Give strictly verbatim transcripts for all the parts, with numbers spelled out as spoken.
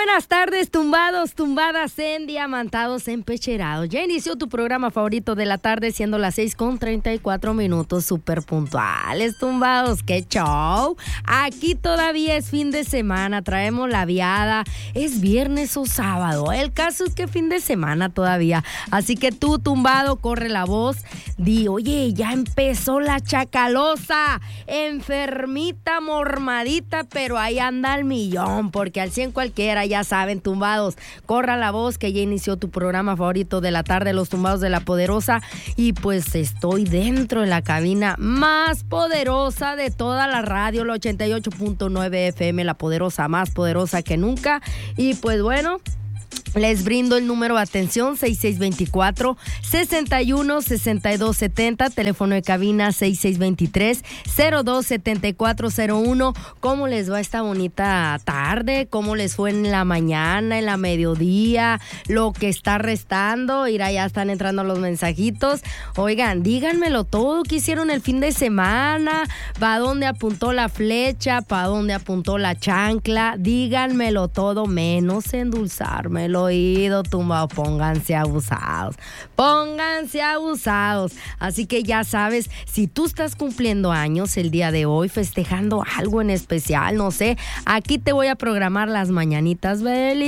Buenas tardes, tumbados, tumbadas, endiamantados, empecherados. Ya inició tu programa favorito de la tarde, siendo las seis con treinta y cuatro minutos, súper puntuales, tumbados. ¡Qué show! Aquí todavía es fin de semana, traemos la viada, es viernes o sábado. El caso es que fin de semana todavía. Así que tú, tumbado, corre la voz, di, oye, ya empezó la chacalosa, enfermita, mormadita, pero ahí anda al millón, porque al cien cualquiera. Ya saben, tumbados, corra la voz que ya inició tu programa favorito de la tarde, Los Tumbados de la Poderosa, y pues estoy dentro de la cabina más poderosa de toda la radio, la ochenta y ocho punto nueve F M, la poderosa, más poderosa que nunca. Y pues bueno, les brindo el número de atención seis seis dos cuatro, seis uno, seis dos siete cero, teléfono de cabina seis seis dos tres, cero dos siete cuatro cero uno. ¿Cómo les va esta bonita tarde? ¿Cómo les fue en la mañana, en la mediodía? Lo que está restando, mira, ya están entrando los mensajitos. Oigan, díganmelo todo, ¿qué hicieron el fin de semana? ¿Para dónde apuntó la flecha? ¿Para dónde apuntó la chancla? Díganmelo todo, menos endulzármelo. Oído, tumbado, pónganse abusados, pónganse abusados. Así que ya sabes, si tú estás cumpliendo años el día de hoy, festejando algo en especial, no sé, aquí te voy a programar las mañanitas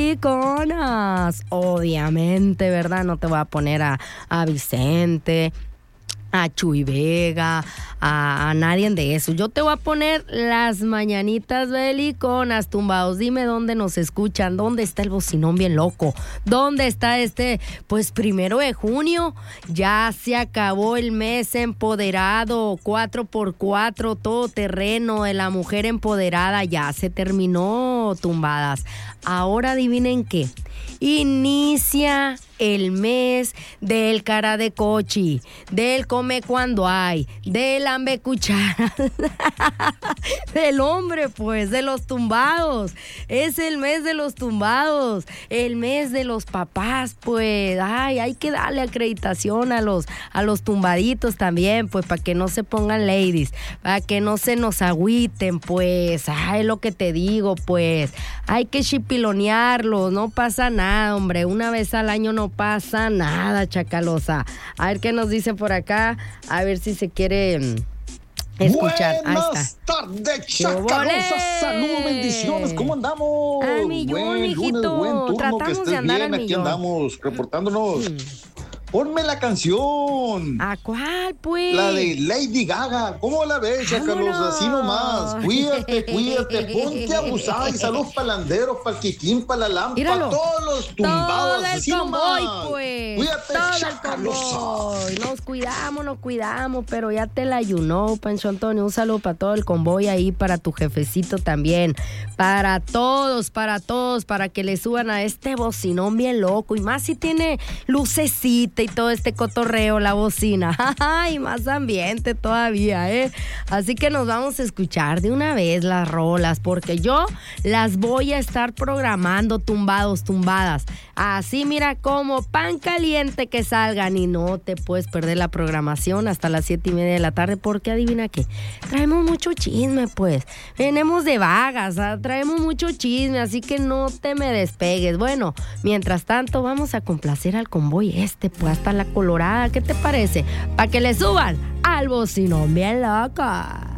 beliconas. Obviamente, ¿verdad? No te voy a poner a, a Vicente, a Chuy Vega, a, a nadie de eso. Yo te voy a poner las mañanitas beliconas, tumbados. Dime dónde nos escuchan, dónde está el bocinón bien loco, dónde está este, pues primero de junio, ya se acabó el mes empoderado, cuatro por cuatro, todo terreno de la mujer empoderada, ya se terminó, tumbadas. Ahora adivinen qué, inicia el mes del cara de cochi, del come cuando hay, del hambre cuchara, del hombre, pues, de los tumbados. Es el mes de los tumbados, el mes de los papás, pues. Ay, hay que darle acreditación a los, a los tumbaditos también, pues, para que no se pongan ladies, para que no se nos agüiten, pues. Ay, lo que te digo, pues. Hay que chipilonearlos, no pasa nada, hombre. Una vez al año no pasa nada, chacalosa. A ver qué nos dice por acá, a ver si se quiere mm, escuchar. Buenas Ahí está. tardes, chacalosa. Saludos, bendiciones. ¿Cómo andamos? Al millón, buen mijito. lunes, buen turno, Tratamos que estés de andar bien. al Aquí millón. andamos reportándonos. Mm. Ponme la canción. ¿A cuál, pues? La de Lady Gaga. ¿Cómo la ves, chacalosa? Así nomás. Cuídate, cuídate. Ponte abusada. Y saludos palanderos, para el Quiquín, para la lámpara, Míralo. para todos los tumbados. Todo el Así convoy, nomás. pues. Cuídate, Todo el chacalosa. convoy. Nos cuidamos, nos cuidamos, pero ya te la ayunó, Pancho Antonio. Un saludo para todo el convoy ahí, para tu jefecito también. Para todos, para todos, para que le suban a este bocinón bien loco. Y más si tiene lucecita y todo este cotorreo, la bocina. Y más ambiente todavía, ¿eh? Así que nos vamos a escuchar de una vez las rolas, porque yo las voy a estar programando, tumbados, tumbadas. Así, mira, como pan caliente que salgan, y no te puedes perder la programación hasta las siete y media de la tarde, porque adivina qué, traemos mucho chisme, pues. Venimos de vagas, ¿ah? Traemos mucho chisme, así que no te me despegues. Bueno, mientras tanto, vamos a complacer al convoy este, pues, hasta la Colorada. ¿Qué te parece? Para que le suban al bocinón bien loca.